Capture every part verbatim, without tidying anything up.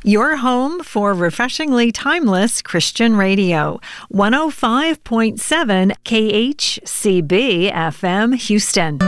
Your home for refreshingly timeless Christian radio. one oh five point seven K H C B F M Houston.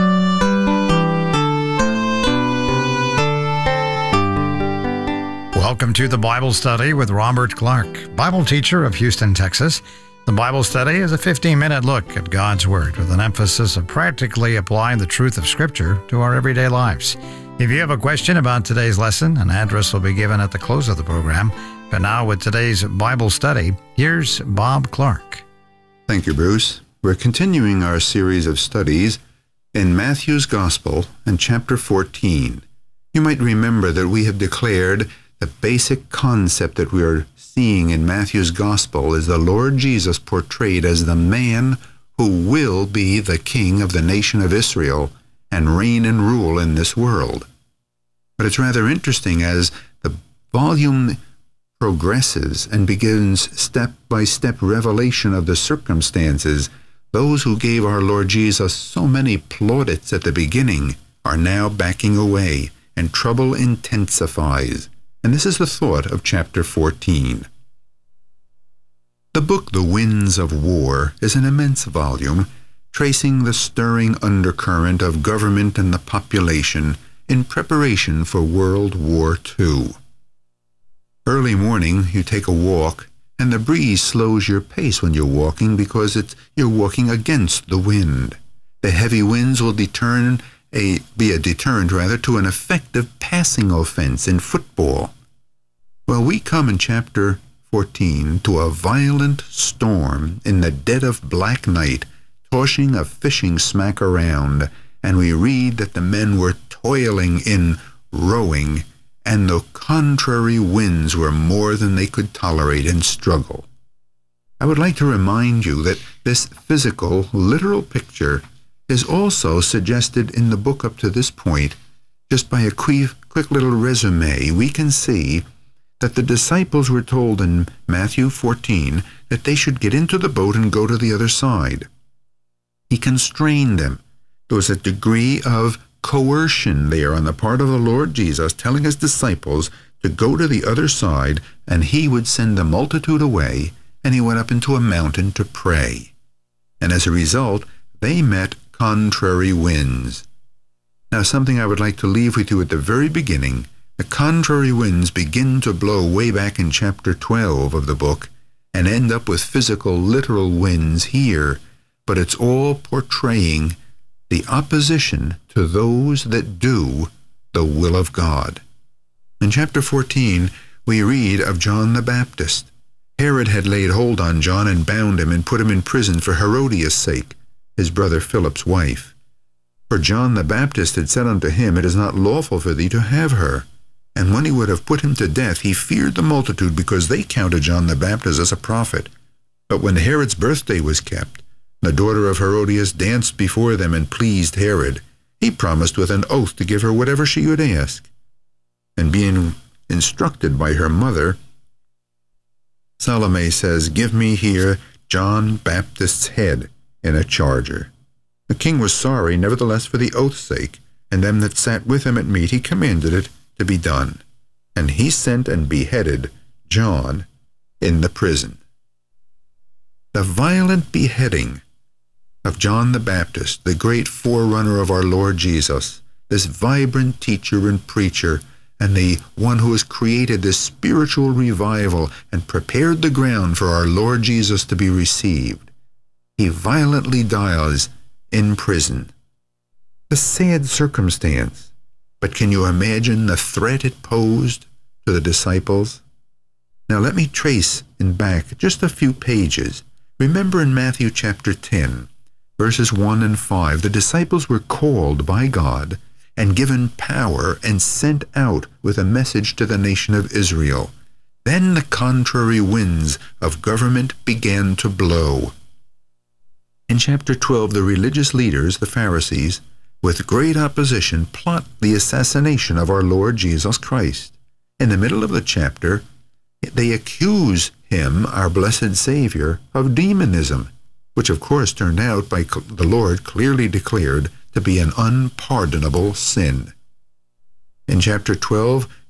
Welcome to the Bible Study with Robert Clark, Bible teacher of Houston, Texas. The Bible Study is a fifteen-minute look at God's Word with an emphasis of practically applying the truth of Scripture to our everyday lives. If you have a question about today's lesson, an address will be given at the close of the program. But now with today's Bible Study, here's Bob Clark. Thank you, Bruce. We're continuing our series of studies in Matthew's Gospel and chapter fourteen. You might remember that we have declared the basic concept that we are seeing in Matthew's Gospel is the Lord Jesus portrayed as the man who will be the king of the nation of Israel and reign and rule in this world. But it's rather interesting as the volume progresses and begins step-by-step revelation of the circumstances. Those who gave our Lord Jesus so many plaudits at the beginning are now backing away, and trouble intensifies. And this is the thought of chapter fourteen. The book The Winds of War is an immense volume tracing the stirring undercurrent of government and the population in preparation for World War Two. Early morning, you take a walk, and the breeze slows your pace when you're walking because it's, you're walking against the wind. The heavy winds will determine a, be a deterrent rather to an effective passing offense in football. Well, we come in chapter fourteen to a violent storm in the dead of black night, tossing a fishing smack around, and we read that the men were toiling in rowing, and the contrary winds were more than they could tolerate and struggle. I would like to remind you that this physical, literal picture is also suggested in the book up to this point. Just by a quick, quick little resume, we can see that the disciples were told in Matthew fourteen that they should get into the boat and go to the other side. He constrained them. There was a degree of coercion there on the part of the Lord Jesus, telling his disciples to go to the other side, and he would send the multitude away, and he went up into a mountain to pray. And as a result, they met contrary winds. Now, something I would like to leave with you at the very beginning. The contrary winds begin to blow way back in chapter twelve of the book and end up with physical, literal winds here, but it's all portraying the opposition to those that do the will of God. In chapter fourteen, we read of John the Baptist. Herod had laid hold on John and bound him and put him in prison for Herodias' sake, his brother Philip's wife. For John the Baptist had said unto him, It is not lawful for thee to have her. And when he would have put him to death, he feared the multitude, because they counted John the Baptist as a prophet. But when Herod's birthday was kept, the daughter of Herodias danced before them and pleased Herod. He promised with an oath to give her whatever she would ask. And being instructed by her mother, Salome says, Give me here John Baptist's head in a charger. The king was sorry, nevertheless, for the oath's sake, and them that sat with him at meat, he commanded it to be done. And he sent and beheaded John in the prison. The violent beheading of John the Baptist, the great forerunner of our Lord Jesus, this vibrant teacher and preacher, and the one who has created this spiritual revival and prepared the ground for our Lord Jesus to be received. He violently dies in prison. A sad circumstance. But can you imagine the threat it posed to the disciples? Now let me trace in back just a few pages. Remember in Matthew chapter ten, verses one and five, the disciples were called by God and given power and sent out with a message to the nation of Israel. Then the contrary winds of government began to blow. In chapter twelve, the religious leaders, the Pharisees, with great opposition, plot the assassination of our Lord Jesus Christ. In the middle of the chapter, they accuse him, our blessed Savior, of demonism, which of course turned out by the Lord clearly declared to be an unpardonable sin. In chapter twelve,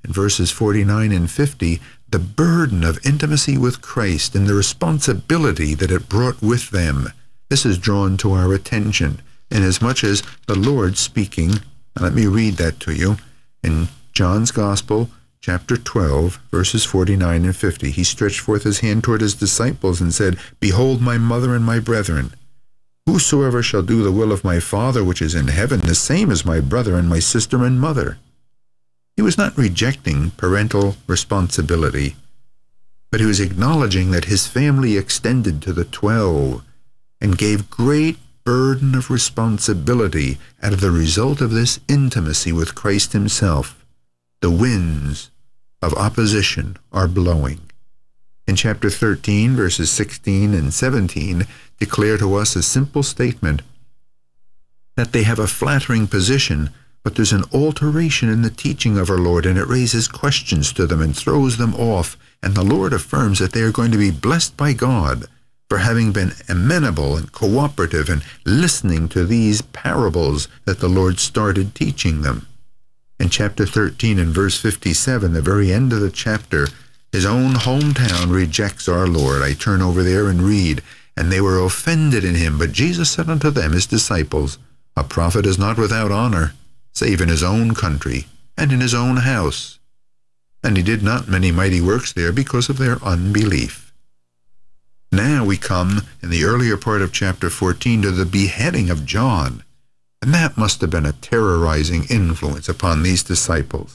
in verses forty-nine and fifty, the burden of intimacy with Christ and the responsibility that it brought with them. This is drawn to our attention, inasmuch as the Lord speaking, let me read that to you, in John's Gospel, chapter twelve, verses forty-nine and fifty. He stretched forth his hand toward his disciples and said, Behold my mother and my brethren. Whosoever shall do the will of my Father which is in heaven, the same is my brother and my sister and mother. He was not rejecting parental responsibility, but he was acknowledging that his family extended to the twelve and gave great burden of responsibility out of the result of this intimacy with Christ himself. The winds of opposition are blowing. In chapter thirteen, verses sixteen and seventeen, declare to us a simple statement that they have a flattering position, but there's an alteration in the teaching of our Lord, and it raises questions to them and throws them off. And the Lord affirms that they are going to be blessed by God for having been amenable and cooperative and listening to these parables that the Lord started teaching them. In chapter thirteen and verse fifty-seven, the very end of the chapter, his own hometown rejects our Lord. I turn over there and read, And they were offended in him. But Jesus said unto them, his disciples, A prophet is not without honor, save in his own country and in his own house. And he did not many mighty works there because of their unbelief. Now we come, in the earlier part of chapter fourteen, to the beheading of John. And that must have been a terrorizing influence upon these disciples.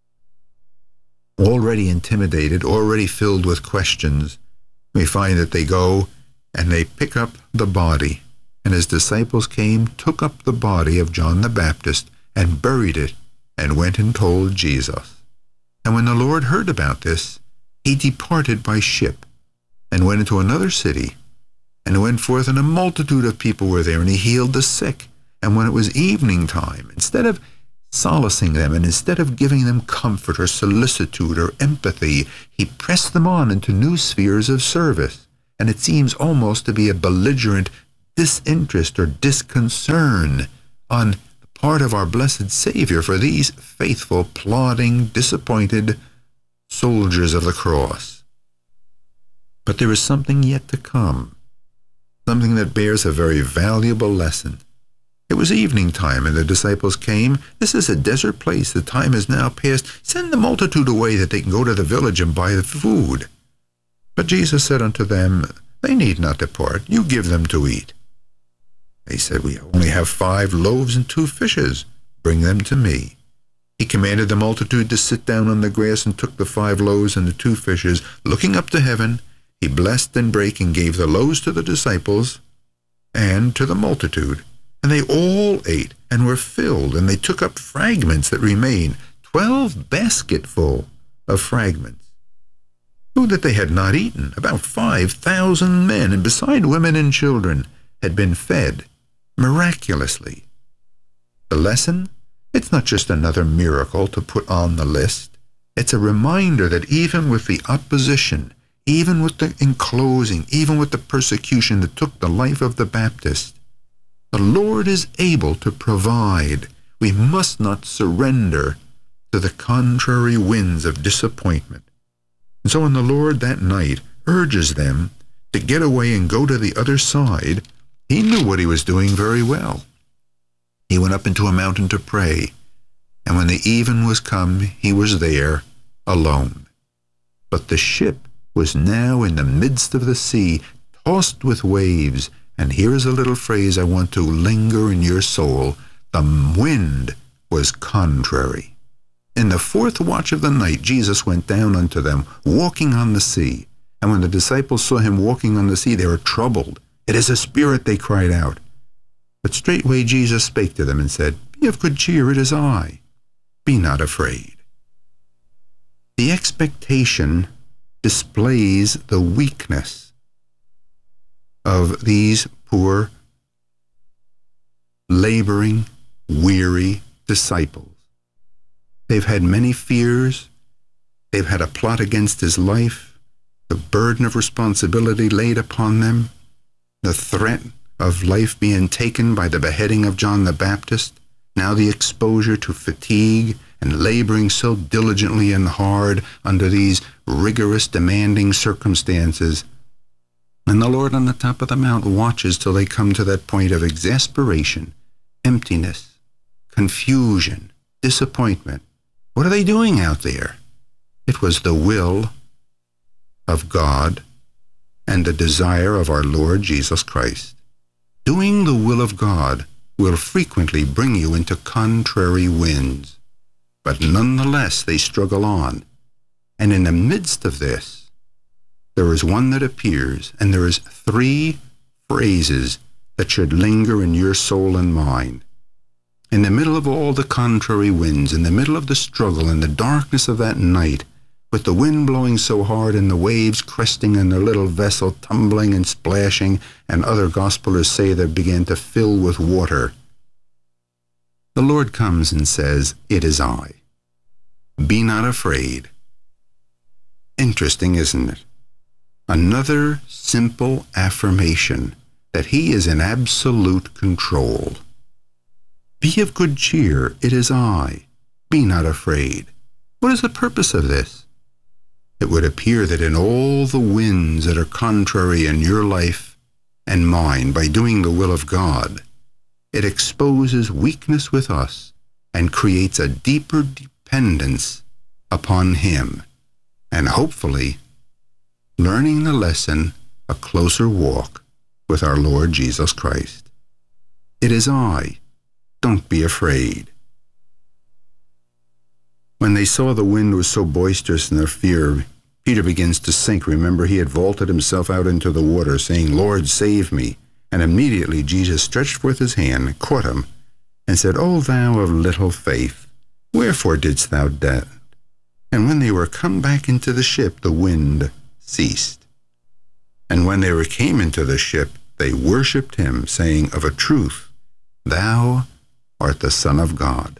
Already intimidated, already filled with questions, we find that they go and they pick up the body. And his disciples came, took up the body of John the Baptist, and buried it, and went and told Jesus. And when the Lord heard about this, he departed by ship, and went into another city, and went forth, and a multitude of people were there, and he healed the sick. And when it was evening time, instead of solacing them, and instead of giving them comfort or solicitude or empathy, he pressed them on into new spheres of service. And it seems almost to be a belligerent disinterest or disconcern on the part of our blessed Savior for these faithful, plodding, disappointed soldiers of the cross. But there is something yet to come, something that bears a very valuable lesson. It was evening time, and the disciples came. This is a desert place. The time is now past. Send the multitude away that they can go to the village and buy the food. But Jesus said unto them, They need not depart. You give them to eat. They said, We only have five loaves and two fishes. Bring them to me. He commanded the multitude to sit down on the grass, and took the five loaves and the two fishes. Looking up to heaven, he blessed and brake, and gave the loaves to the disciples and to the multitude. And they all ate and were filled, and they took up fragments that remained, twelve basketful of fragments. Food that they had not eaten, about five thousand men, and beside women and children, had been fed miraculously. The lesson? It's not just another miracle to put on the list. It's a reminder that even with the opposition, even with the enclosing, even with the persecution that took the life of the Baptist, the Lord is able to provide. We must not surrender to the contrary winds of disappointment. And so when the Lord that night urges them to get away and go to the other side, he knew what he was doing very well. He went up into a mountain to pray, and when the even was come, he was there alone. But the ship was now in the midst of the sea, tossed with waves. And here is a little phrase I want to linger in your soul. The wind was contrary. In the fourth watch of the night, Jesus went down unto them, walking on the sea. And when the disciples saw him walking on the sea, they were troubled. It is a spirit, they cried out. But straightway Jesus spake to them and said, Be of good cheer, it is I. Be not afraid. The expectation displays the weakness of these poor, laboring, weary disciples. They've had many fears. They've had a plot against his life, the burden of responsibility laid upon them, the threat of life being taken by the beheading of John the Baptist, now the exposure to fatigue and laboring so diligently and hard under these rigorous, demanding circumstances. And the Lord on the top of the mount watches till they come to that point of exasperation, emptiness, confusion, disappointment. What are they doing out there? It was the will of God and the desire of our Lord Jesus Christ. Doing the will of God will frequently bring you into contrary winds, but nonetheless they struggle on. And in the midst of this, there is one that appears, and there is three phrases that should linger in your soul and mind. In the middle of all the contrary winds, in the middle of the struggle, in the darkness of that night, with the wind blowing so hard and the waves cresting in their little vessel, tumbling and splashing, and other gospelers say they began to fill with water, the Lord comes and says, "It is I. Be not afraid." Interesting, isn't it? Another simple affirmation that He is in absolute control. Be of good cheer, it is I. Be not afraid. What is the purpose of this? It would appear that in all the winds that are contrary in your life and mine, by doing the will of God, it exposes weakness with us and creates a deeper dependence upon Him, and hopefully, learning the lesson, a closer walk with our Lord Jesus Christ. It is I. Don't be afraid. When they saw the wind was so boisterous in their fear, Peter begins to sink. Remember, he had vaulted himself out into the water, saying, "Lord, save me." And immediately Jesus stretched forth his hand, caught him, and said, "O thou of little faith, wherefore didst thou doubt?" And when they were come back into the ship, the wind ceased. And when they were came into the ship, they worshipped him, saying, "Of a truth, thou art the Son of God."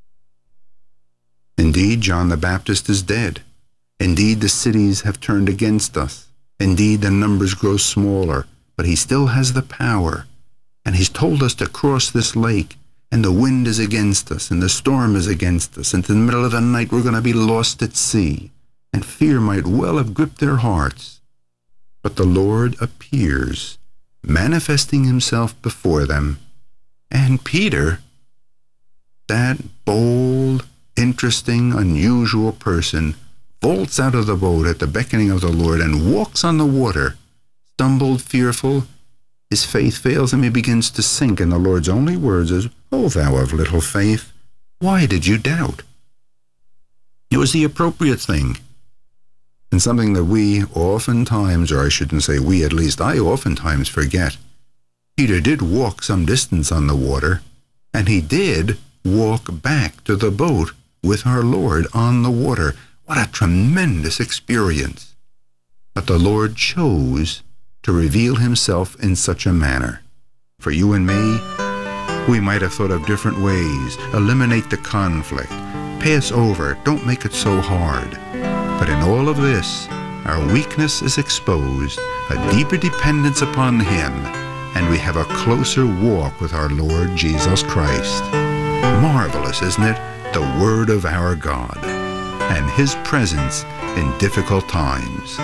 Indeed, John the Baptist is dead. Indeed, the cities have turned against us. Indeed, the numbers grow smaller, but he still has the power. And he's told us to cross this lake, and the wind is against us, and the storm is against us, and in the middle of the night we're going to be lost at sea, and fear might well have gripped their hearts. But the Lord appears, manifesting himself before them, and Peter, that bold, interesting, unusual person, vaults out of the boat at the beckoning of the Lord and walks on the water. Stumbled, fearful, his faith fails him, he begins to sink, and the Lord's only words is, "O thou of little faith, why did you doubt?" It was the appropriate thing, and something that we oftentimes, or I shouldn't say we, at least I oftentimes forget. Peter did walk some distance on the water, and he did walk back to the boat with our Lord on the water. What a tremendous experience! But the Lord chose to reveal himself in such a manner. For you and me, we might have thought of different ways. Eliminate the conflict. Pass over. Don't make it so hard. But in all of this, our weakness is exposed, a deeper dependence upon Him, and we have a closer walk with our Lord Jesus Christ. Marvelous, isn't it? The Word of our God and His presence in difficult times.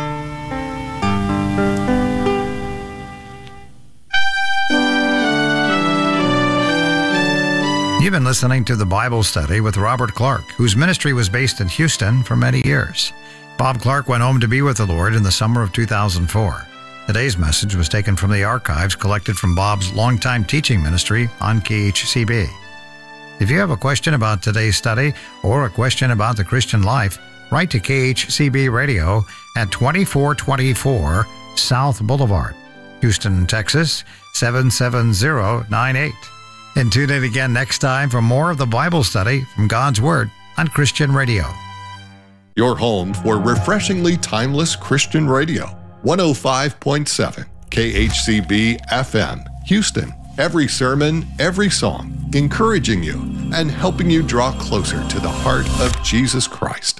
You've been listening to the Bible Study with Robert Clark, whose ministry was based in Houston for many years. Bob Clark went home to be with the Lord in the summer of two thousand four. Today's message was taken from the archives collected from Bob's longtime teaching ministry on K H C B. If you have a question about today's study or a question about the Christian life, write to K H C B Radio at twenty-four twenty-four South Boulevard, Houston, Texas, seven seven zero nine eight. And tune in again next time for more of the Bible study from God's Word on Christian Radio. Your home for refreshingly timeless Christian radio. one oh five point seven K H C B F M, Houston. Every sermon, every song, encouraging you and helping you draw closer to the heart of Jesus Christ.